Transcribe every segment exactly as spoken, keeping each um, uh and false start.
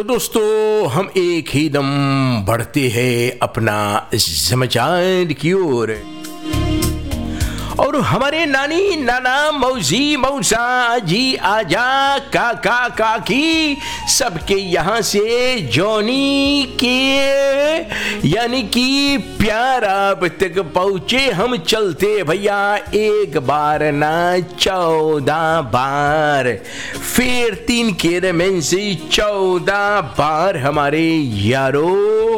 दोस्तों हम एक ही दम बढ़ते हैं अपना समाचार की ओर और हमारे नानी नाना मौजी मौसा जी आजा काका काकी सबके यहाँ से जॉनी के यानी कि प्यार अब तक पहुँचे। हम चलते भैया एक बार ना चौदह बार, फिर तीन के में से चौदह बार हमारे यारो,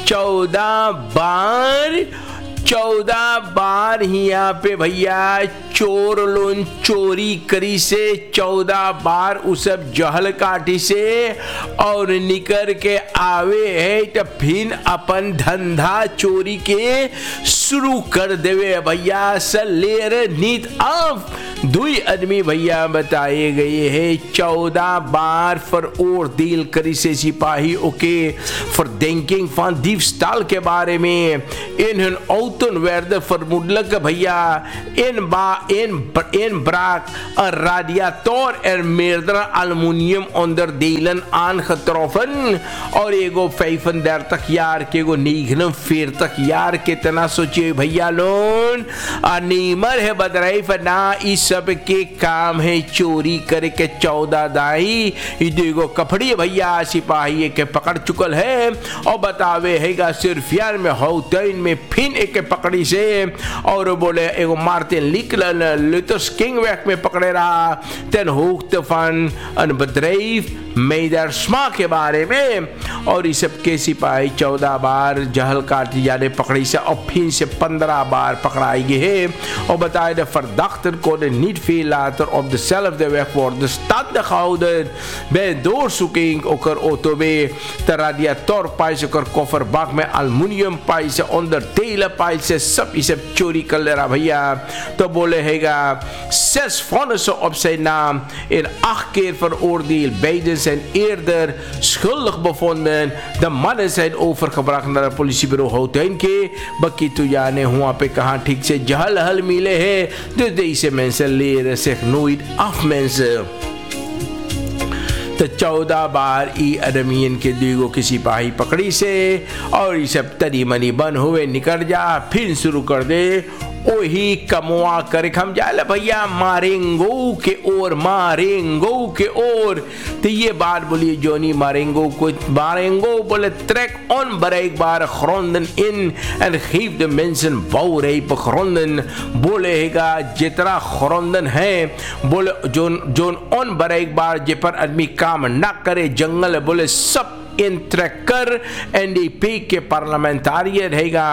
चौदह बार चौदह बार ही यहाँ पे भैया चोर लोन चोरी करी से, चौदह उस उसब जहल काटी से और निकर के आवे है तो फिर अपन धंधा चोरी के शुरू कर देवे भैया। सलेर नीत ऑफ दुई आदमी भैया बताए गए है चौदह बार फॉर और डील करी से सिपाही okay for denking van diefstal के बारे में इन औतन वेर्द vermoedelijk भैया इन बा इन इन braak een radiator en meerdere aluminium onderdelen aangetroffen और एगो vijfendertig jaar के एगो negenenveertig jaar कितना सोचिए भैया लोन अनीमर है बदराइफ ना इस सब के काम है चोरी करके चौदह दाई एगो कपड़ी भैया सिपाही के पकड़ चुकल है और बतावे हैगा सिर्फ यार में हौतैन में फिन एक पकड़ी से और बोले एगो मार्टिन लिकलन लुथर्स किंगवैक में पकड़े रहा तेन होक्त फन अन बदराइफ मेदरस्मा के बारे में और इस सब के सिपाही चौदह बार जहल काटी जाने पकड़ी से और फिर से पंद्रह बार पकड़ाई गई है और बताए the verdachten konden niet veel later op dezelfde weg worden stand gehouden bij doorzoeking ook er auto bij de radiator pijs ook er kofferbak met aluminium pijs onderdelen pijs सब इसे चोरी कर ले रहा भैया। तो बोले हैगा zes vonnissen op zijn naam in acht keer veroordeeld. Beiden zijn eerder schuldig bevonden. De mannen zijn overgebracht naar het politiebureau Houteinke. Bakituja ने वहाँ पे कहा ठीक से जहल हल मिले हैं तो deze mensen leren zich nooit af mensen। तो चौदह बार ई अदमियन के दीगो की सिपाही पकड़ी से और ये सब तनी मनी बन हुए निकल जा फिर शुरू कर दे ओही कमुआ कर हम जाले भैया मारेंगो के ओर मारेंगो के ओर। तो ये बात बोलिए जोनी मारेंगो को मारेंगो बोले ट्रैक ऑन बर एक बार gronden in en geef de mensen bouwrijpe gronden बोले हैगा जितना gronden है बोले जोन जोन ऑन बर एक बार जे पर आदमी काम ना करे जंगल बोले सब इन ट्रैकर एनडीपी के पार्लियामेंटारियर हैगा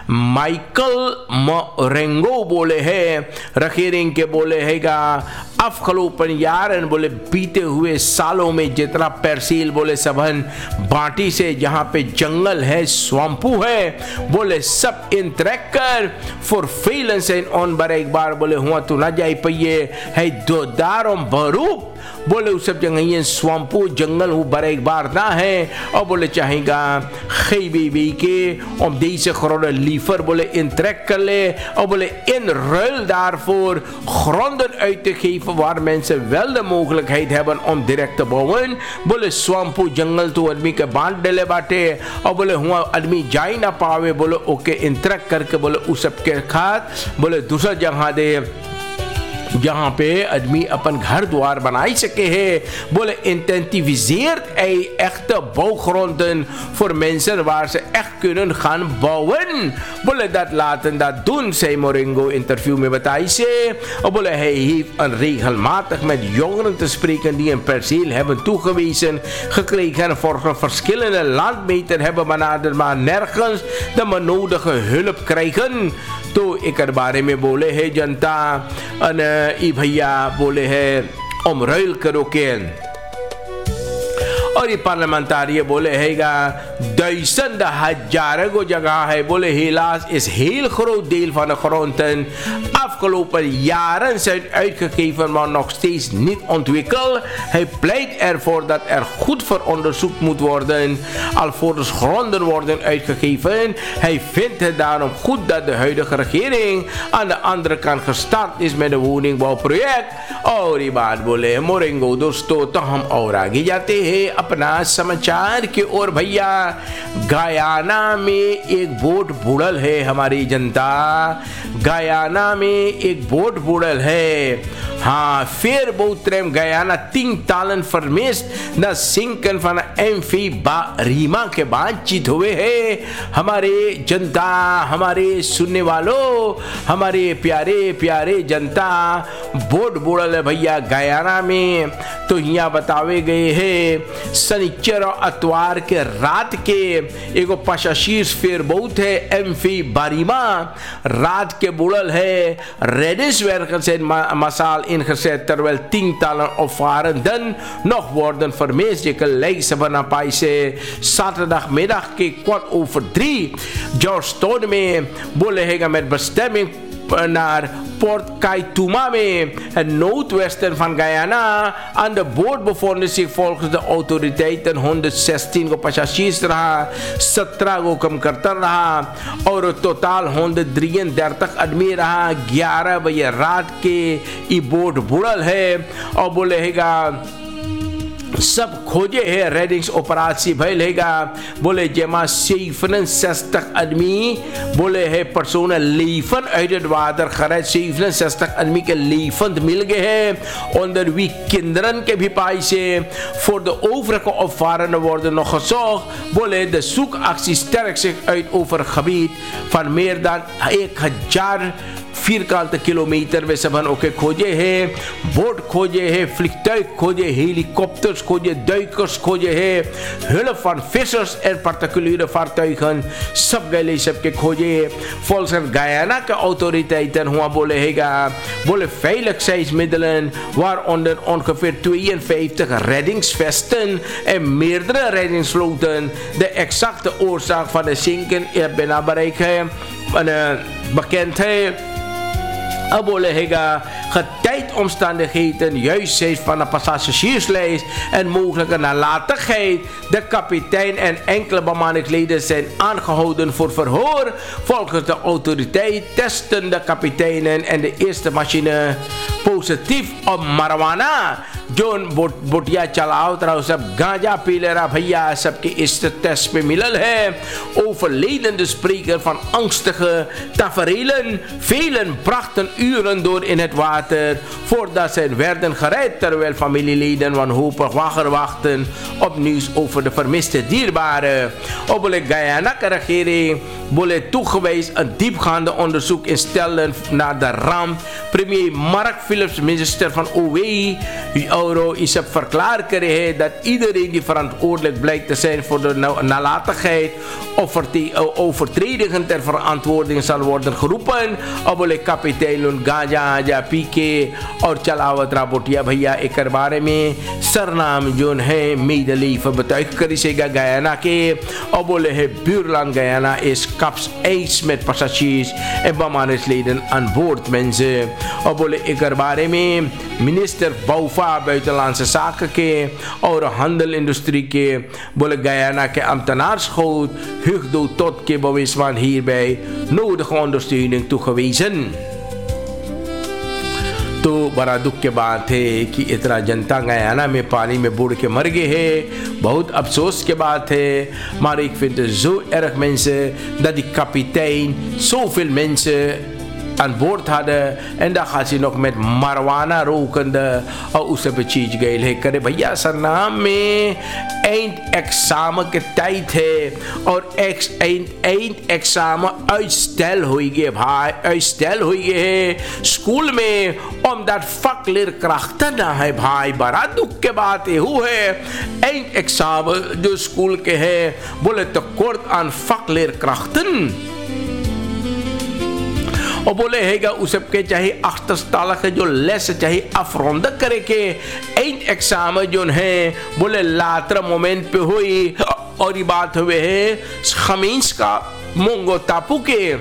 माइकल मोरेंगो बोले है रखेरिंग के बोले हैगा अफखलोपन यारन बोले बीते हुए सालों में जितना परसील बोले सबन बाटी से जहाँ पे जंगल है स्वाम्पू है बोले सब इन ट्रैकर फॉर फेलेंस इन ऑन बर एक बार बोले हुआ तो ना जाई पहिए है दो दारों बरूप बोले उस सब जगह ये स्वाम्पू जंगल हो बर एक बार ना है और बोले चाहेगा खैबी के और देश खरोड लीफर बोले इन ट्रैक कर ले और बोले इन रुil daarvoor gronden uit te geven waar mensen wel de mogelijkheid hebben om direct te bouwen बोले स्वाम्पू जंगल तो आदमी के बांट डेले बाटे और बोले हुआ आदमी जाई ना पावे बोले ओके इन ट्रैक करके बोले उस सब के खात बोले दूसरा जगह दे जहाँ पे आदमी अपन घर द्वार बनाई सके है बोले intensiviseert hij echte bouwgronden voor mensen waar ze echt kunnen gaan bouwen बोले dat laten dat doen zei Moringo interview में बताई से और बोले hij heeft een regelmatig met jongeren te spreken die een perceel hebben toegewezen gekregen voor verschillende landmeter hebben benaderd maar nergens de benodigde hulp krijgen। तो एक बारे में बोले है जनता अन ई भैया बोले है उमरैल करो के और ये पार्लियामेंटारिय बोले हैगा duizenden, hajaren jagah hij. Bolle helaas is heel groot deel van de gronden afgelopen jaren zijn uitgegeven, maar nog steeds niet ontwikkeld. Hij pleit ervoor dat er goed voor onderzoek moet worden, alvorens gronden worden uitgegeven. Hij vindt het daarom goed dat de huidige regering aan de andere kant gestart is met een woningbouwproject. और बात बोले मोरेंगो दोस्तों तो हम और आगे जाते हैं अपना समाचार की ओर। भैया गयाना में एक बोट बुड़ल है हमारी जनता, गयाना में एक बोट बुड़ल है। हाँ, फिर बोत्रem गयाना तीन तालन फरमेस न सिंकन फन एम्फी रीमा के बातचीत हुए हैं। हमारे जनता, हमारे सुनने वालों, हमारे प्यारे प्यारे जनता, बोट बुड़ल है भैया गयाना में। तो यहाँ बतावे गए हैं शनिचर और अतवार के रात के एगो पचासीस फेर बहुत है एम्फी बारीमा रात के बुड़ल है reddish werken zijn massaal ingezet terwijl tientallen opvaren dan nog worden vermist. Je kan lezen van Paise zaterdagmiddag ke kwart over drie. George Todeme bolle met bestemming naar Port Kaitumabe, het noordwesten van Guyana. Aan de boot bevonden zich volgens de autoriteiten honderdzestien passagiers रहा, सत्रह को कम करता रहा और total एक सौ तैंतीस आदमी रहा। ग्यारह बजे रात के ये बोट बुड़ल है और बोलेगा सब खोजे है रेडिंग्स ऑपरेशन भइल हैगा। बोले जेमा zevenenzestig आदमी बोले है personen levend uit het water gered। zevenenzestig आदमी के levend मिल गए हैं, onder wie kinderen के भी पाई से। voor de overige opvarenden worden nog gezocht। बोले de zoekactie sterkt zich uit over een gebied van meer dan एक हजार vierkante kilometer में सब ओके खोजे हैं, बोट खोजे हैं, vliegtuig खोजे, helikopters खोजे, duikers खोजे हैं, hulp van vissers en particuliere vaartuigen, सब गए सबके खोजे। volgens Guyana के autoriteiten हुआ बोले हैगा, बोले veiligheidsmiddelen waaronder ongeveer tweeënvijftig reddingsvesten en meerdere reddingsvloten de exacte oorzaak van de zinken er bijna bereikt है, bekend है। अब बोले हैगा getijdomstandigheden, juistheid van de passagierslijst en mogelijke nalatigheid. De kapitein en enkele bemanningsleden zijn aangehouden voor verhoor. Volgens de autoriteit testen de kapiteinen en de eerste machine positief op marijuana। Zone बोटिया चलाओ तरह सब गांजा P ले रहा भैया, सबके इस test पे मिलल है। Overledende spreker van angstige taferelen. Velen brachten uren door in het water voordat zij werden gered, terwijl familieleden wanhopig wakker wachten op nieuws over de vermiste dierbaren. Op de Guyana regering bolle toegewezen een diepgaande onderzoek instellen naar de ramp. Premier Mark Phillips, minister van O W, Euro, is het verklaard dat iedereen die verantwoordelijk blijkt te zijn voor de nalatigheid of overtredingen ter verantwoording zal worden geroepen। अब बोले kapitein loan गांजा आजा P के और चलावत राबोटिया भैया एक बारे में सरनाम जोन है medeleven betuigd करिसेगा गयाना के। अब बोले है buurland Guyana is kaps ijs met passagiers en bemanningsleden aan boord mensen। अब बोले एक बारे में minister Bouva buitenlandse zaken के और handel industrie के बोले Guyana के ambtenaarschoot Hugdo tot के bewustzijn hierbij nodige ondersteuning toegewezen। तो बड़ा दुख की बात है कि इतना जनता गयाना में पानी में बुड़ के मर गए हैं। बहुत अफसोस की बात है, maar ik vind het zo erg mensen dat die kapitein zoveel mensen aan boord hadden en dan gaat ze nog met marijuana rokende और उसे बचीज गए है करे भैया सरनाम में eind examen के tijd है और x eind eind examen uitstel हुई गए भाई uitstel हुई गए है स्कूल में omdat vakleerkrachten ना है भाई। बड़ा दुख के बात है वो है eind examen जो स्कूल के है बोले tekort aan vakleerkrachten। और बोले हैगा उस सबके चाहे achterstallige जो les चाहे afronden करे के eind examen जो है बोले later moment पे हुई और ये बात हुए है खमीस का Mungo tapu ke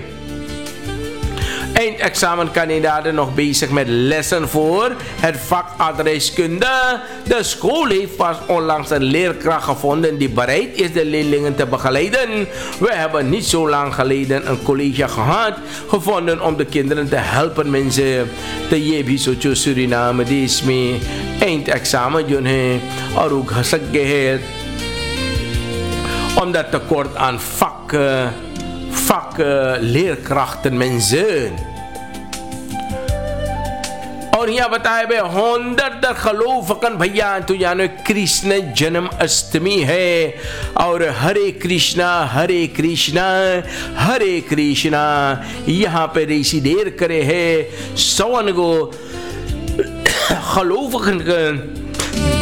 eindexamenkandidaten nog bezig met lessen voor het vak adreskunde. De school heeft pas onlangs een leerkracht gevonden die bereid is de leerlingen te begeleiden. We hebben niet zo lang geleden een collega gehad, gevonden om de kinderen te helpen mensen te jebi socho Suriname disme eindexamen junhe और ook gesegd omdat tekort aan vakken vakken leerkrachten mensen. और यहाँ बताया बे होंदर दर खलो फकन भैया तो जानो कृष्ण जन्म अष्टमी है और हरे कृष्णा हरे कृष्णा हरे कृष्णा यहाँ पे रेसी देर करे है सवन गो खलो फकन